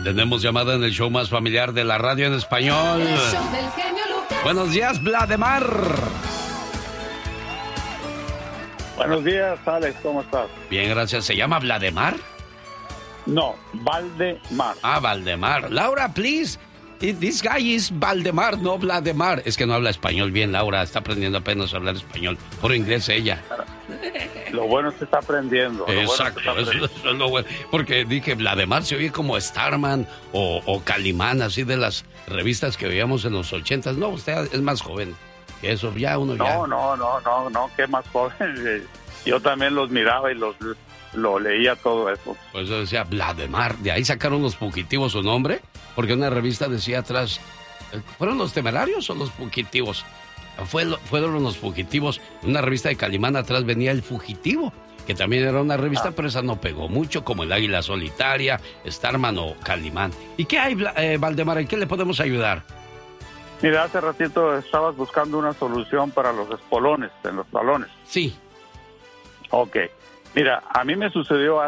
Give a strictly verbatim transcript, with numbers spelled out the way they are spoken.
Tenemos llamada en el show más familiar de la radio en español. El show del genio Lucas. Buenos días, Vlademar. Buenos días, Alex, ¿cómo estás? Bien, gracias. ¿Se llama Vlademar? No, Valdemar. Ah, Valdemar. Laura, please. This guy is Valdemar, no Vlademar. Es que no habla español bien, Laura. Está aprendiendo apenas a hablar español. Por inglés ella. Lo bueno es que está aprendiendo. Lo Exacto, bueno es que está aprendiendo. eso, eso es lo bueno. Porque dije, Vlademar se oye como Starman o, o Calimán, así de las revistas que veíamos en los ochentas. No, usted es más joven que eso. Ya uno ya... No, no, no, no, no, qué más joven. Yo también los miraba y los lo leía todo eso. Pues yo decía Vlademar. De ahí sacaron los fugitivos su nombre, porque una revista decía atrás, ¿fueron los temerarios o los fugitivos? Fue, fueron los fugitivos. Una revista de Calimán atrás venía el fugitivo, que también era una revista, ah. pero esa no pegó mucho, como el Águila Solitaria, Starman o Calimán. ¿Y qué hay, eh, Valdemar? ¿En qué le podemos ayudar? Mira, hace ratito estabas buscando una solución para los espolones en los talones. Sí. Ok. Mira, a mí me sucedió